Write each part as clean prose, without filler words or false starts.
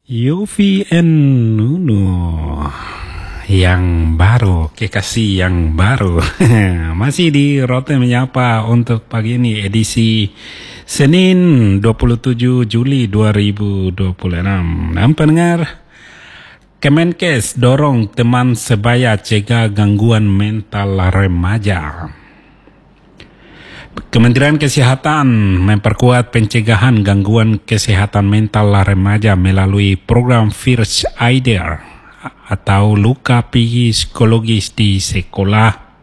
UVN Nuno yang baru, kekasih yang baru. Masih di Rote Menyapa untuk pagi ini, edisi Senin 27 Juli 2026. Dan pendengar, Kemenkes dorong teman sebaya cegah gangguan mental remaja. Kementerian Kesehatan memperkuat pencegahan gangguan kesehatan mental remaja melalui program First Aider atau luka psikologis di sekolah.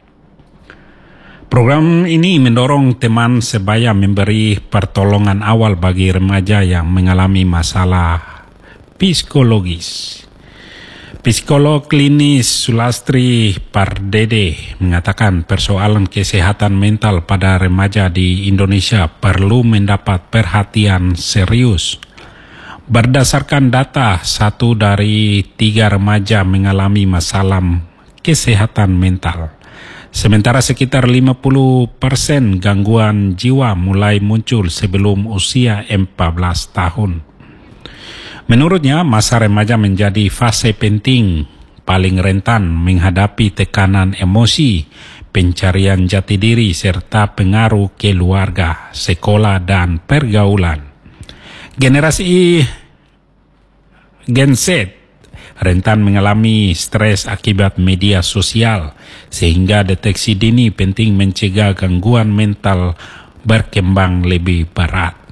Program ini mendorong teman sebaya memberi pertolongan awal bagi remaja yang mengalami masalah psikologis. Psikolog klinis Sulastri Pardede mengatakan persoalan kesehatan mental pada remaja di Indonesia perlu mendapat perhatian serius. Berdasarkan data, 1 dari 3 remaja mengalami masalah kesehatan mental. Sementara sekitar 50% gangguan jiwa mulai muncul sebelum usia 14 tahun. Menurutnya, masa remaja menjadi fase penting, paling rentan menghadapi tekanan emosi, pencarian jati diri, serta pengaruh keluarga, sekolah, dan pergaulan. Generasi Gen Z rentan mengalami stres akibat media sosial, sehingga deteksi dini penting mencegah gangguan mental berkembang lebih berat.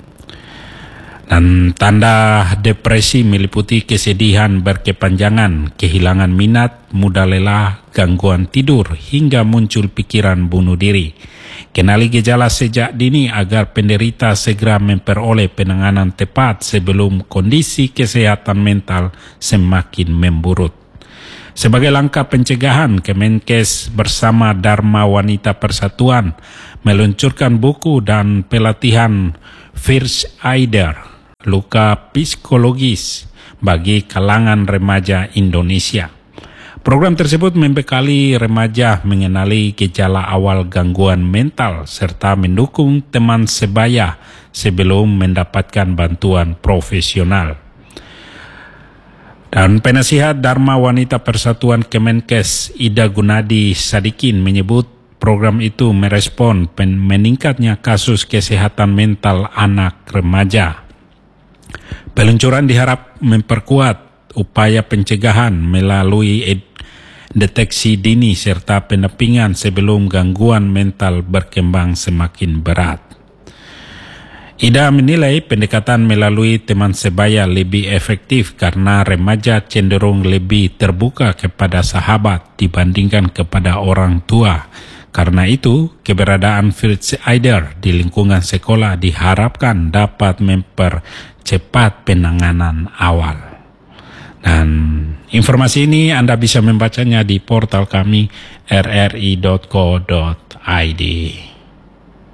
Dan tanda depresi meliputi kesedihan berkepanjangan, kehilangan minat, mudah lelah, gangguan tidur, hingga muncul pikiran bunuh diri. Kenali gejala sejak dini agar penderita segera memperoleh penanganan tepat sebelum kondisi kesehatan mental semakin memburuk. Sebagai langkah pencegahan, Kemenkes bersama Dharma Wanita Persatuan meluncurkan buku dan pelatihan First Aider, luka psikologis bagi kalangan remaja Indonesia. Program tersebut membekali remaja mengenali gejala awal gangguan mental serta mendukung teman sebaya sebelum mendapatkan bantuan profesional. Dan penasihat Dharma Wanita Persatuan Kemenkes Ida Gunadi Sadikin menyebut program itu merespon meningkatnya kasus kesehatan mental anak remaja. Peluncuran diharap memperkuat upaya pencegahan melalui deteksi dini serta pendampingan sebelum gangguan mental berkembang semakin berat. Ida menilai pendekatan melalui teman sebaya lebih efektif karena remaja cenderung lebih terbuka kepada sahabat dibandingkan kepada orang tua. Karena itu, keberadaan First Aider di lingkungan sekolah diharapkan dapat mempercepat penanganan awal. Dan informasi ini Anda bisa membacanya di portal kami rri.co.id.